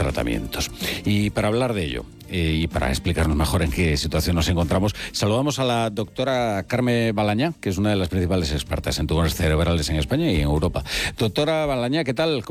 tratamientos. Y para hablar de ello, y para explicarnos mejor en qué situación nos encontramos, saludamos a la doctora Carmen Balañá, que es una de las principales expertas en tumores cerebrales en España y en Europa. Doctora Balañá, ¿qué tal?